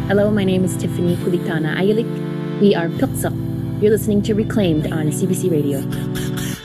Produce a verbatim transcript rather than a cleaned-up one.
Hello, my name is Tiffany Kulitana Ayalik. We are Pilksuk. You're listening to Reclaimed on C B C Radio.